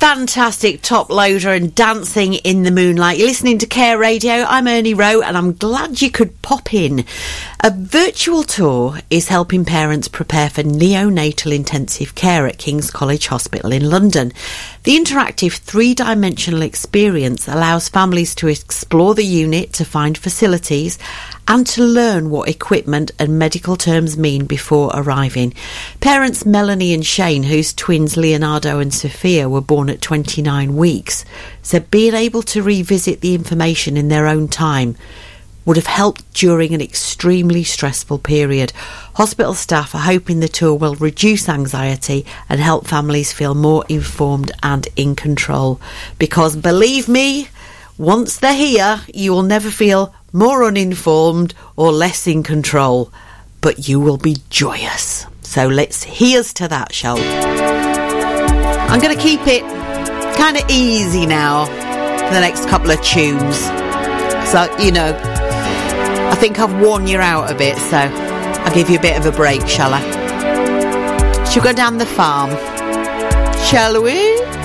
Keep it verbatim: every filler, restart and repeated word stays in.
Fantastic top loader and Dancing in the Moonlight. You're listening to Care Radio. I'm Ernie Rowe and I'm glad you could pop in. A virtual tour is helping parents prepare for neonatal intensive care at King's College Hospital in London. The interactive three-dimensional experience allows families to explore the unit, to find facilities and to learn what equipment and medical terms mean before arriving. Parents Melanie and Shane, whose twins Leonardo and Sophia were born at twenty-nine weeks, said being able to revisit the information in their own time would have helped during an extremely stressful period. Hospital staff are hoping the tour will reduce anxiety and help families feel more informed and in control. Because believe me, once they're here, you will never feel more uninformed or less in control, but you will be joyous. So let's here's to that, shall we? I'm going to keep it kind of easy now for the next couple of tunes. So, you know, I think I've worn you out a bit, so I'll give you a bit of a break, shall I? Shall we go down the farm? Shall we?